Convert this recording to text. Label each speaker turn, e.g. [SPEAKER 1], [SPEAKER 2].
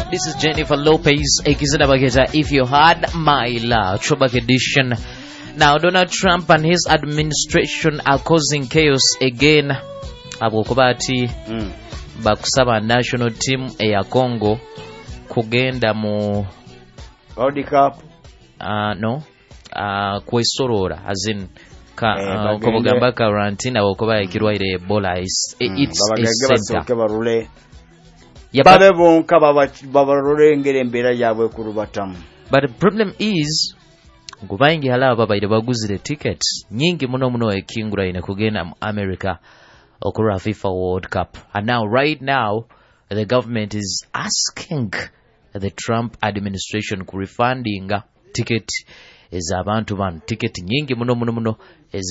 [SPEAKER 1] This is Jennifer Lopez, Ekizina Bageta, If You Had My Love, Throwback Edition. Now, Donald Trump and his administration are causing chaos again. Abokobati, bakusaba national team eya Congo kugenda mu
[SPEAKER 2] World Cup.
[SPEAKER 1] No. Kwesorora, as in Kobogamba quarantine abakoba ekirwaire Ebola. It's a center. But the problem is kubaingi hala babaire baguzire tickets nyingi muno ekingura ine kugenda mu America okura FIFA World Cup, and now right now the government is asking the Trump administration ku refunding ticket is abantu ban ticket nyingi muno